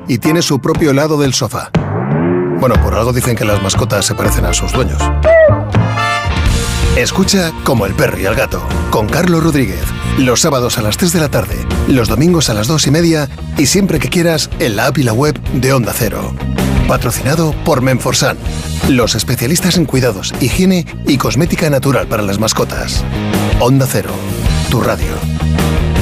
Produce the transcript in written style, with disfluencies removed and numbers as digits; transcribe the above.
y tiene su propio lado del sofá. Bueno, por algo dicen que las mascotas se parecen a sus dueños. Escucha Como el perro y el gato, con Carlos Rodríguez. Los sábados a las 3 de la tarde, los domingos a las 2:30 y siempre que quieras en la app y la web de Onda Cero. Patrocinado por Menforsan, los especialistas en cuidados, higiene y cosmética natural para las mascotas. Onda Cero, tu radio.